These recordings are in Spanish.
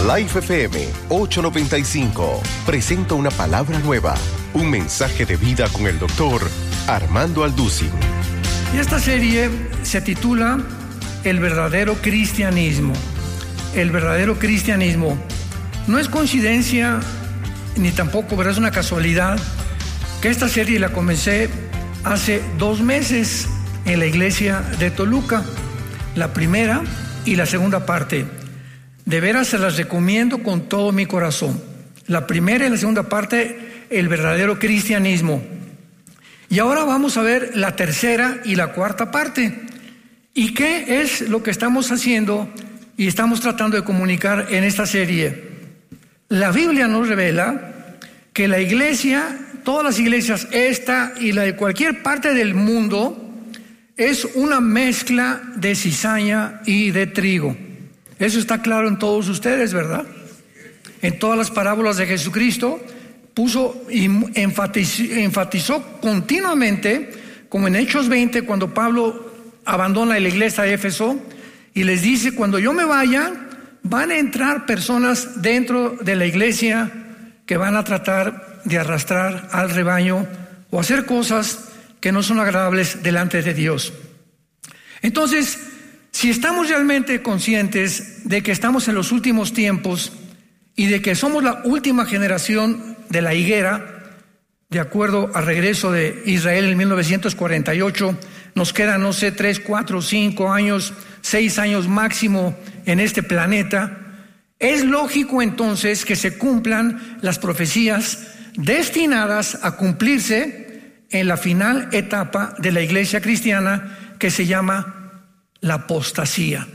Life FM 895 presenta una palabra nueva, un mensaje de vida con el doctor Armando Alducin. Y esta serie se titula El verdadero cristianismo. El verdadero cristianismo. No es coincidencia, ni tampoco, pero es una casualidad, que esta serie la comencé hace 2 meses en la iglesia de Toluca, la primera y la segunda parte. De veras se las recomiendo con todo mi corazón. La primera y la segunda parte, el verdadero cristianismo. Y ahora vamos a ver la tercera y la cuarta parte. ¿Y qué es lo que estamos haciendo y estamos tratando de comunicar en esta serie? La Biblia nos revela que la iglesia, todas las iglesias, esta y la de cualquier parte del mundo, es una mezcla de cizaña y de trigo. Eso está claro en todos ustedes, ¿verdad? En todas las parábolas de Jesucristo puso y enfatizó continuamente, como en Hechos 20, cuando Pablo abandona la iglesia de Éfeso y les dice: cuando yo me vaya, van a entrar personas dentro de la iglesia que van a tratar de arrastrar al rebaño o hacer cosas que no son agradables delante de Dios. Entonces, si estamos realmente conscientes de que estamos en los últimos tiempos y de que somos la última generación de la higuera, de acuerdo al regreso de Israel en 1948, nos quedan, 3, 4, 5 años, 6 años máximo en este planeta, es lógico entonces que se cumplan las profecías destinadas a cumplirse en la final etapa de la iglesia cristiana, que se llama la apostasía.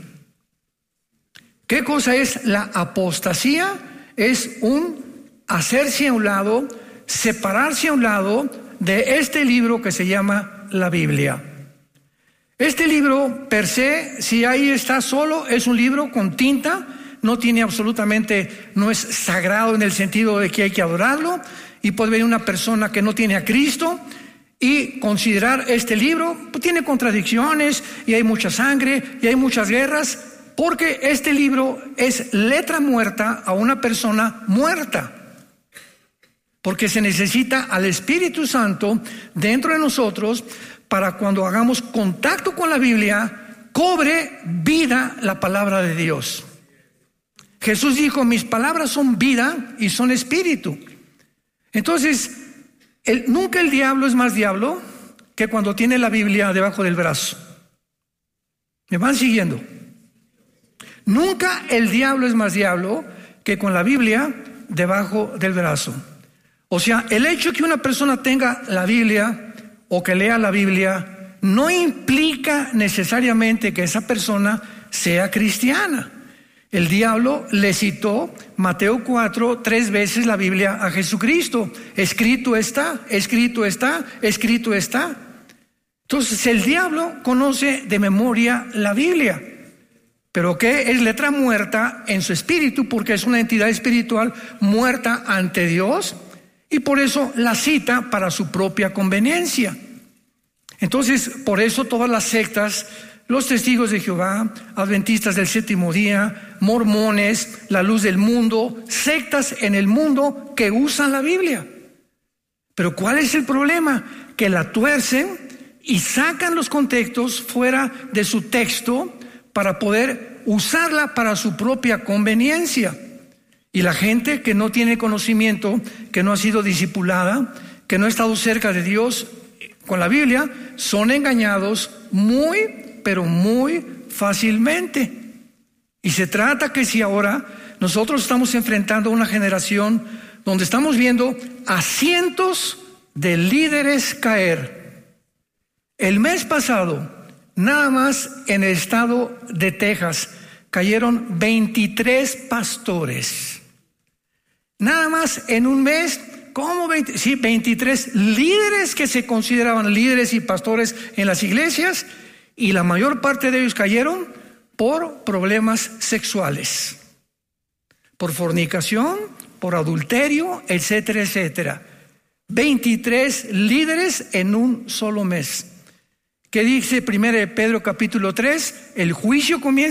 ¿Qué cosa es la apostasía? Es un hacerse a un lado, separarse a un lado de este libro que se llama la Biblia. Este libro per se, si ahí está solo, es un libro con tinta, no tiene absolutamente, no es sagrado en el sentido de que hay que adorarlo, y puede venir una persona que no tiene a Cristo y considerar este libro, pues tiene contradicciones y hay mucha sangre y hay muchas guerras, porque este libro es letra muerta a una persona muerta. Porque se necesita al Espíritu Santo dentro de nosotros para cuando hagamos contacto con la Biblia, cobre vida la palabra de Dios. Jesús dijo: mis palabras son vida y son espíritu. Entonces, nunca el diablo es más diablo que cuando tiene la Biblia debajo del brazo. ¿Me van siguiendo? Nunca el diablo es más diablo que con la Biblia debajo del brazo. O sea, el hecho que una persona tenga la Biblia o que lea la Biblia no implica necesariamente que esa persona sea cristiana. El diablo le citó Mateo 4 3 veces la Biblia a Jesucristo. Escrito está, escrito está, escrito está. Entonces el diablo conoce de memoria la Biblia, pero que es letra muerta en su espíritu, porque es una entidad espiritual muerta ante Dios, y por eso la cita para su propia conveniencia. Entonces, por eso todas las sectas, los testigos de Jehová, adventistas del séptimo día, mormones, la luz del mundo, sectas en el mundo que usan la Biblia. Pero ¿cuál es el problema? Que la tuercen y sacan los contextos fuera de su texto para poder usarla para su propia conveniencia. Y la gente que no tiene conocimiento, que no ha sido discipulada, que no ha estado cerca de Dios con la Biblia, son engañados pero muy fácilmente. Y se trata que si ahora nosotros estamos enfrentando a una generación donde estamos viendo a cientos de líderes caer. El mes pasado, nada más en el estado de Texas, cayeron 23 pastores. Nada más en un mes, ¿cómo 20? Sí, 23 líderes que se consideraban líderes y pastores en las iglesias, y la mayor parte de ellos cayeron por problemas sexuales, por fornicación, por adulterio, etcétera, etcétera. 23 líderes en un solo mes. ¿Qué dice 1 Pedro capítulo 3? El juicio comienza